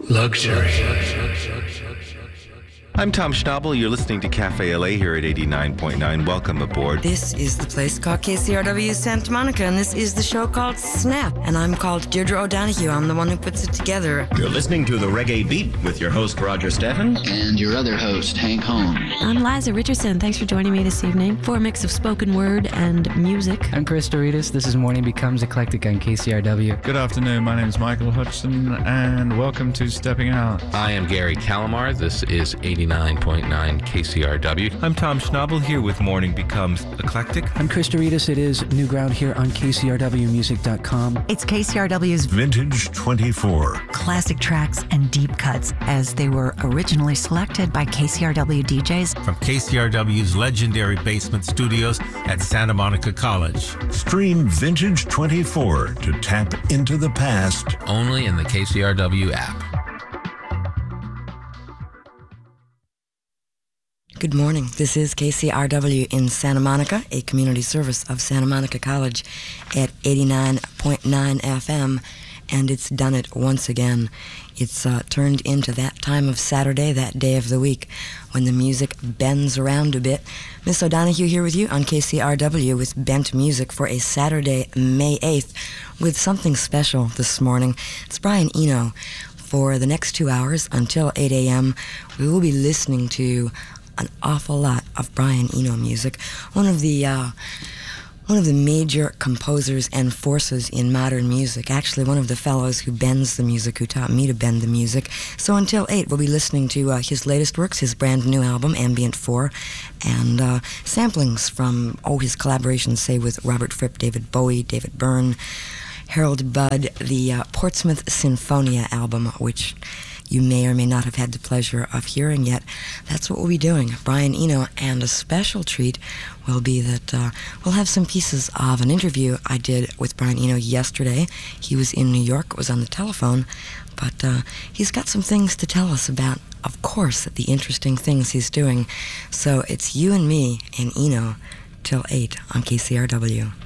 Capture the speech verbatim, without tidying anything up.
Luxury. I'm Tom Schnabel. You're listening to Cafe L A here at eighty-nine point nine. Welcome aboard. This is the place called K C R W Santa Monica, and this is the show called Snap. And I'm called Deirdre O'Donoghue. I'm the one who puts it together. You're listening to The Reggae Beat with your host, Roger Steffen. And your other host, Hank Holmes. I'm Liza Richardson. Thanks for joining me this evening for a mix of spoken word and music. I'm Chris Doritas. This is Morning Becomes Eclectic on K C R W. Good afternoon. My name is Michael Hudson, and welcome to Stepping Out. I am Gary Calamar. This is eighty-nine point nine K C R W. I'm Tom Schnabel here with Morning Becomes Eclectic. I'm Chris Doritas. It is New Ground here on K C R W music dot com. It's K C R W's Vintage twenty-four. Classic tracks and deep cuts as they were originally selected by K C R W D Js. From K C R W's legendary basement studios at Santa Monica College. Stream Vintage twenty-four to tap into the past. Only in the K C R W app. Good morning. This is K C R W in Santa Monica, a community service of Santa Monica College at eighty-nine point nine F M, and it's done it once again. It's uh, turned into that time of Saturday, that day of the week, when the music bends around a bit. Miss O'Donoghue here with you on K C R W with Bent Music for a Saturday, May eighth, with something special this morning. It's Brian Eno. For the next two hours until eight a.m., we will be listening to an awful lot of Brian Eno music. One of the uh, one of the major composers and forces in modern music. Actually, one of the fellows who bends the music, who taught me to bend the music. So until eight, we'll be listening to uh, his latest works, his brand new album, Ambient four, and uh, samplings from, oh, his collaborations, say, with Robert Fripp, David Bowie, David Byrne, Harold Budd, the uh, Portsmouth Sinfonia album, which you may or may not have had the pleasure of hearing yet. That's what we'll be doing, Brian Eno, and a special treat will be that uh, we'll have some pieces of an interview I did with Brian Eno yesterday. He was in New York, was on the telephone, but uh, he's got some things to tell us about, of course, the interesting things he's doing. So it's you and me and Eno till eight on K C R W.